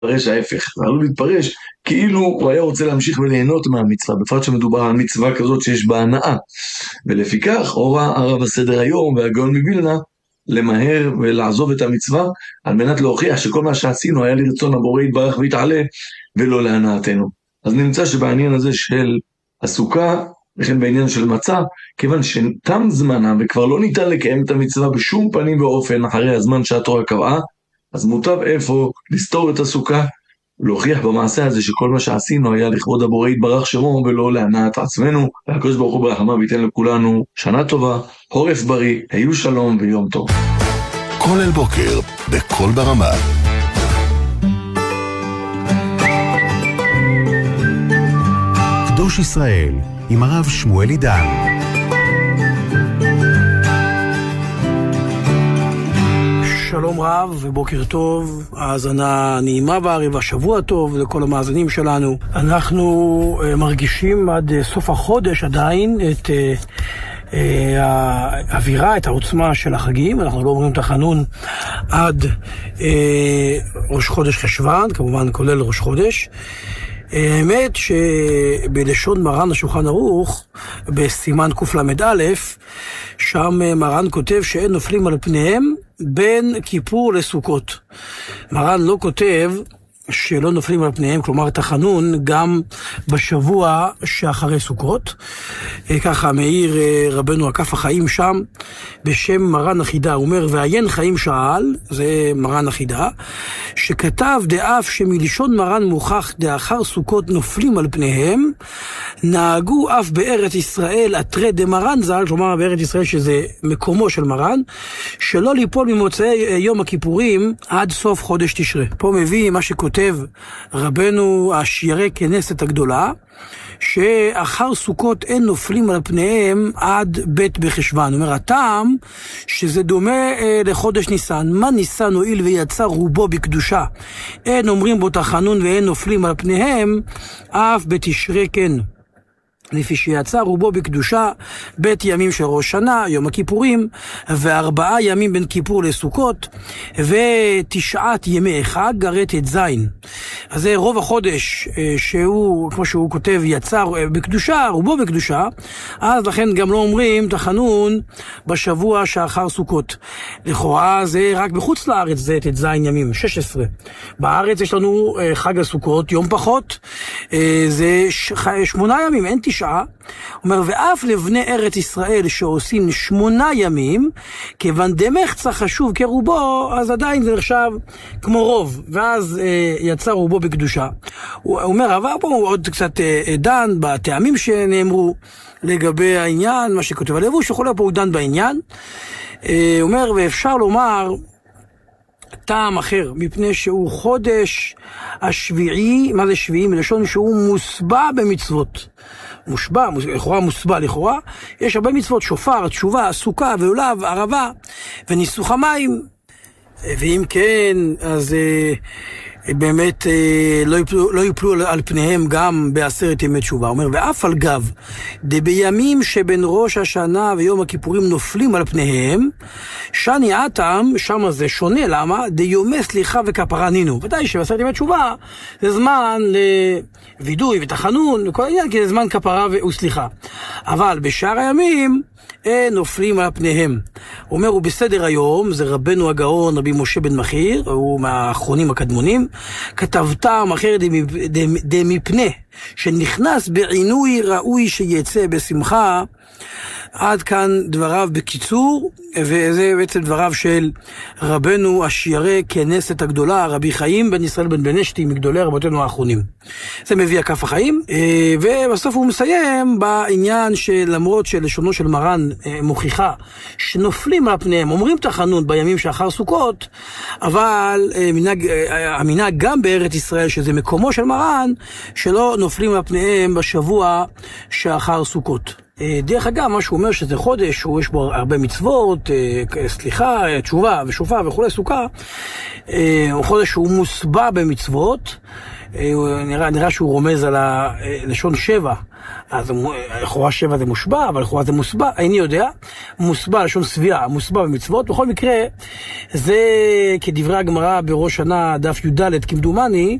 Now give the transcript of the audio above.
פרש ההפך, זה עלול להתפרש כאילו הוא היה רוצה להמשיך וליהנות מהמצווה, בפרט שמדובר על מצווה כזאת שיש בה הנאה. ולפיכך הורה הרב הסדר היום והגאון מווילנה למהר ולעזוב את המצווה, על מנת להוכיח שכל מה שעשינו היה לרצון הבורא יתברך ויתעלה ולא להנאתנו. אז נמצא שבעניין הזה של הסוכה, וכן בעניין של מצה, כיוון שתם זמנה וכבר לא ניתן לקיים את המצווה בשום פנים ואופן אחרי הזמן שהתורה קבעה, אז מוטב איפה לסתור את הסוכה ולהוכיח במעשה הזה שכל מה שעשינו היה לכבוד הבורא יתברך שמו ולא להנאת עצמנו. והקדוש ברוך הוא ברחמיו ייתן לכולנו שנה טובה, חורף בריא, היו שלום ויום טוב. כל אל בוקר בכל ברמה. קדוש ישראל עם הרב שמואל עידן. שלום רב ובוקר טוב, האזנה נעימה בערב, השבוע טוב לכל המאזינים שלנו. אנחנו מרגישים עד סוף החודש עדיין את האווירה, את העוצמה של החגים. אנחנו לא אומרים תחנון עד ראש חודש חשוון, כמובן כולל ראש חודש. האמת שבלשון מרן השולחן ערוך, בסימן קל"א, שם מרן כותב שאין נופלים על פניהם בין כיפור לסוכות. מרן לא כותב שלא נופלים על פניהם, כלומר תחנון, גם בשבוע שאחרי סוכות. ככה מאיר רבנו הכף החיים שם, בשם מרן החידה, הוא אומר, ועיין חיים שאל, זה מרן החידה, שכתב דאף שמלשון מרן מוכח דאחר סוכות נופלים על פניהם, נהגו אף בארץ ישראל אתרי דמרן ז"ל, כלומר בארץ ישראל שזה מקומו של מרן, שלא ליפול ממוצאי יום הכיפורים עד סוף חודש תשרי. פה מביא מה שכותב רבנו השיירי כנסת הגדולה, שאחר סוכות אין נופלים על פניהם עד בית בחשוון. הוא אומר, הטעם שזה דומה לחודש ניסן. מה ניסן הועיל ויצא רובו בקדושה? אין אומרים בו תחנון ואין נופלים על פניהם, אף בתשרי כן. לפי שיצא רובו בקדושה, בית ימים של ראש שנה, יום הכיפורים, ו4 ימים בין כיפור לסוכות, ו9 ימי חג, הרי ט"ז. אז זה רוב החודש שהוא, כמו שהוא כותב, יצא בקדושה, רובו בקדושה, אז לכן גם לא אומרים תחנון בשבוע שאחר סוכות. לכאורה זה רק בחוץ לארץ, זה ט"ז ימים, 16. בארץ יש לנו חג הסוכות, יום פחות, זה 8 ימים, אין 9. אומר, ואף לבני ארץ ישראל שעושים 8 ימים, כיוון דמחצה חשוב כרובו, אז עדיין זה נחשב כמו רוב, ואז יצא רובו בקדושה. הוא אומר, עבר פה עוד קצת דן בטעמים שנאמרו לגבי העניין, מה שכותב הלבוש, וכולי פה הוא דן בעניין. הוא אומר, ואפשר לומר טעם אחר, מפני שהוא חודש השביעי. מה זה שביעי? מלשון שהוא מוסבע במצוות. מושבע, לכאורה מוסבע לכאורה. יש הרבה מצוות, שופר, תשובה, סוכה ולולב, ערבה וניסוך המים. ואם כן, אז באמת לא יפלו על פניהם גם ב10 ימי תשובה. הוא אומר, ואף על גב, בימים שבין ראש השנה ויום הכיפורים נופלים על פניהם, שני עתם, שם זה שונה, למה? דיומי סליחה וכפרה נינו. ודאי ש10 ימי תשובה זה זמן לוידוי ותחנון וכל העניין, כי זה זמן כפרה וסליחה. אבל בשאר הימים אין נופלים על פניהם. הוא אומר, הוא בסדר היום, זה רבנו הגאון רבי משה בן מחיר, הוא מהאחרונים הקדמונים, כתב טעם אחר דמפנה, שנכנס בעינוי ראוי שיצא בשמחה. עד כאן דבריו בקיצור, וזה בעצם דבריו של רבנו השיירי כנסת הגדולה, רבי חיים בן ישראל בן בנשתי, מגדולי רבותינו האחרונים. זה מביא הכף החיים, ובסוף הוא מסיים בעניין שלמרות שלשונו של מרן מוכיחה שנופלים על פניהם, אומרים תחנון בימים שאחר סוכות, אבל המנהג גם בארץ ישראל, שזה מקומו של מרן, שלא נופלים על פניהם בשבוע שאחר סוכות. דרך אגב, מה שהוא אומר שזה חודש, יש בו הרבה מצוות, סליחה, תשובה ושופר וכולי, סוכה, הוא חודש שהוא מוסבע במצוות, נראה שהוא רומז על הלשון שבע, אז לכאורה שבע זה מושבע, אבל לכאורה זה מוסבע, איני יודע, מוסבע, לשון סביעה, מוסבע במצוות, בכל מקרה, זה כדברי הגמרא בראש שנה, דף י"ד כמדומני,